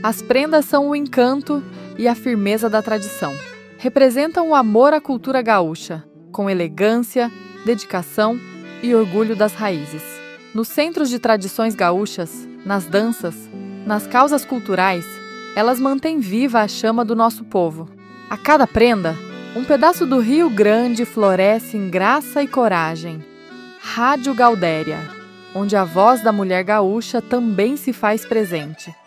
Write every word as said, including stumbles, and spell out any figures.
As prendas são o encanto e a firmeza da tradição. Representam o amor à cultura gaúcha, com elegância, dedicação e orgulho das raízes. Nos centros de tradições gaúchas, nas danças, nas causas culturais, elas mantêm viva a chama do nosso povo. A cada prenda, um pedaço do Rio Grande floresce em graça e coragem. Rádio Gaudéria, onde a voz da mulher gaúcha também se faz presente.